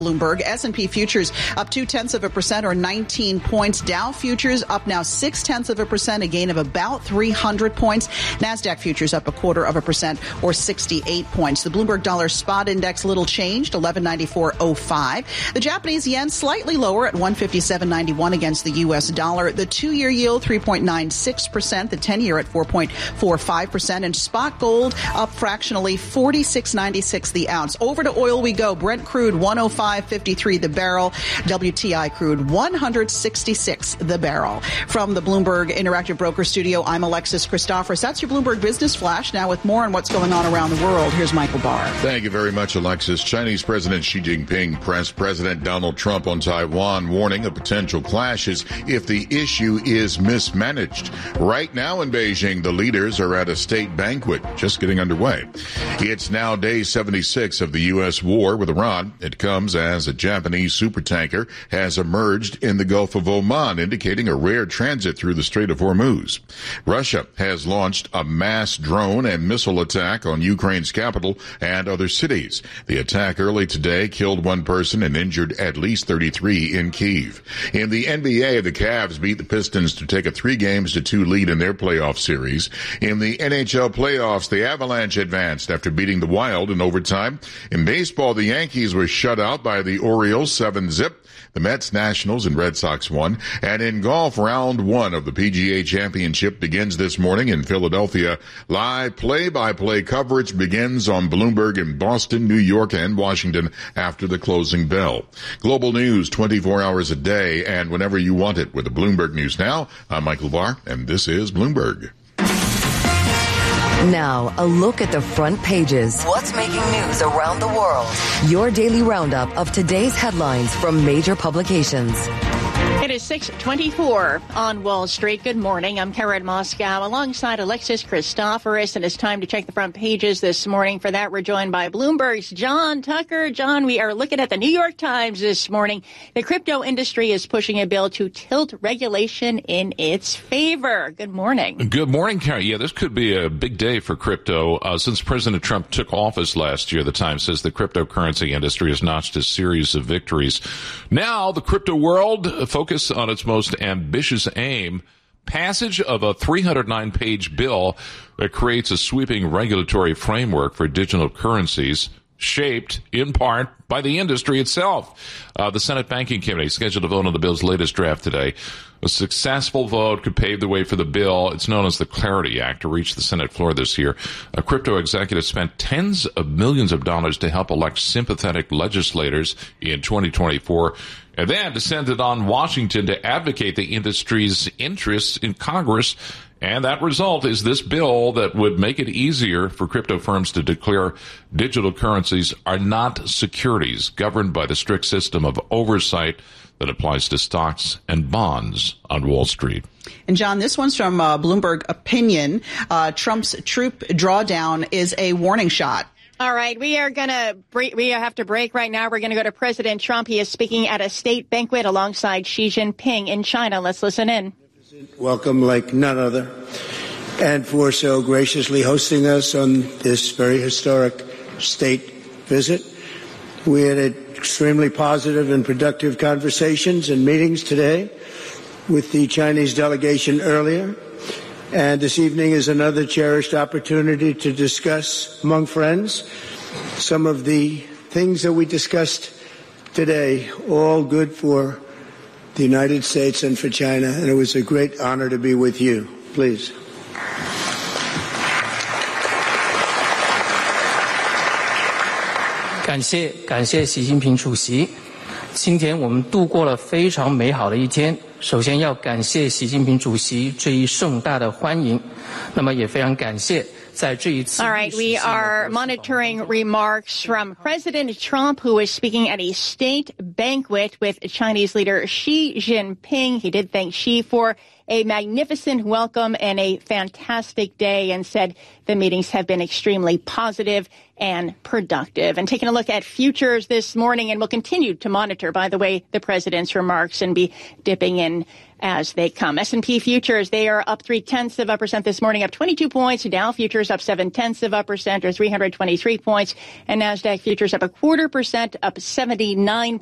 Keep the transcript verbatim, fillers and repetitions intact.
Bloomberg. S and P futures up two-tenths of a percent or nineteen points. Dow futures up now six-tenths of a percent, a gain of about three hundred points. NASDAQ futures up a quarter of a percent or sixty-eight points. The Bloomberg Dollar Spot Index little changed, eleven ninety-four oh five. The Japanese yen slightly lower at one fifty-seven ninety-one against the U S dollar. The two-year yield three point nine six percent, the ten-year at four point four five percent, and spot gold up fractionally forty-six ninety-six the ounce. Over to oil we go. Brent crude one oh five fifty-three the barrel. W T I crude one sixty-six the barrel. From the Bloomberg Interactive Broker Studio, I'm Alexis Christophorous. That's your Bloomberg Business Flash. Now with more on what's going on around the world, here's Michael Barr. Thank you very much, Alexis. Chinese President Xi Jinping pressed President Donald Trump on Taiwan, warning of potential clashes if the issue is mismanaged. Right now in Beijing, the leaders are at a state banquet just getting underway. It's now day seventy-six of the U S war with Iran. It comes as a Japanese supertanker has emerged in the Gulf of Oman, indicating a rare transit through the Strait of Hormuz. Russia has launched a mass drone and missile attack on Ukraine's capital and other cities. The attack early today killed one person and injured at least thirty-three in Kyiv. In the N B A, the Cavs beat the Pistons to take a three games to two lead in their playoff series. In the N H L playoffs, the Avalanche advanced after beating the Wild in overtime. In baseball, the Yankees were shut out by the Orioles seven zip. The Mets, Nationals, and Red Sox won. And in golf, round one of the P G A Championship begins this morning in Philadelphia. Live play-by-play coverage begins on Bloomberg in Boston, New York, and Washington after the closing bell. Global news twenty-four hours a day and whenever you want it with the Bloomberg News Now. I'm Michael Barr, and this is Bloomberg. Now, a look at the front pages. What's making news around the world? Your daily roundup of today's headlines from major publications. It is six twenty-four on Wall Street. Good morning. I'm Karen Moscow alongside Alexis Christophorous, and it's time to check the front pages this morning. For that, we're joined by Bloomberg's John Tucker. John, we are looking at the New York Times this morning. The crypto industry is pushing a bill to tilt regulation in its favor. Good morning. Good morning, Karen. Yeah, this could be a big day for crypto. Uh, since President Trump took office last year, the Times says the cryptocurrency industry has notched a series of victories. Now, the crypto world focus on its most ambitious aim, passage of a three hundred nine page bill that creates a sweeping regulatory framework for digital currencies, shaped in part by the industry itself. Uh, the Senate Banking Committee scheduled to vote on the bill's latest draft today. A successful vote could pave the way for the bill. It's known as the Clarity Act to reach the Senate floor this year. A crypto executive spent tens of millions of dollars to help elect sympathetic legislators in twenty twenty-four, and then descended on Washington to advocate the industry's interests in Congress. And that result is this bill that would make it easier for crypto firms to declare digital currencies are not securities, governed by the strict system of oversight that applies to stocks and bonds on Wall Street. And, John, this one's from uh, Bloomberg Opinion. Uh, Trump's troop drawdown is a warning shot. All right, we are going to break, we have to break right now. We're going to go to President Trump. He is speaking at a state banquet alongside Xi Jinping in China. Let's listen in. Welcome like none other, and for so graciously hosting us on this very historic state visit. We had extremely positive and productive conversations and meetings today with the Chinese delegation earlier, and this evening is another cherished opportunity to discuss among friends some of the things that we discussed today, all good for the United States and for China, and it was a great honor to be with you. Please. 感谢感谢习近平主席，今天我们度过了非常美好的一天。首先要感谢习近平主席这一盛大的欢迎，那么也非常感谢。All right, we are monitoring remarks from President Trump, who is speaking at a state banquet with Chinese leader Xi Jinping. He did thank Xi for a magnificent welcome and a fantastic day and said the meetings have been extremely positive and productive. And taking a look at futures this morning, and we'll continue to monitor, by the way, the president's remarks and be dipping in as they come. S and P futures, they are up three-tenths of a percent this morning, up twenty-two points. Dow futures up seven-tenths of a percent, or three hundred twenty-three points. And NASDAQ futures up a quarter percent, up seventy-nine